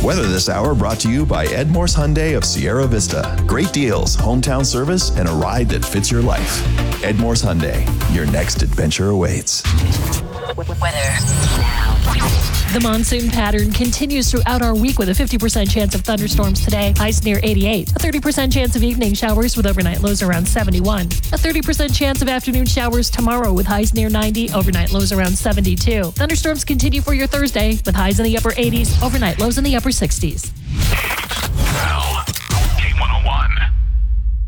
Weather this hour brought to you by Ed Morse Hyundai of Sierra Vista. Great deals, hometown service, and a ride that fits your life. Ed Morse Hyundai, your next adventure awaits. Weather now. The monsoon pattern continues throughout our week with a 50% chance of thunderstorms today, highs near 88. A 30% chance of evening showers with overnight lows around 71. A 30% chance of afternoon showers tomorrow with highs near 90, overnight lows around 72. Thunderstorms continue for your Thursday with highs in the upper 80s, overnight lows in the upper 60s.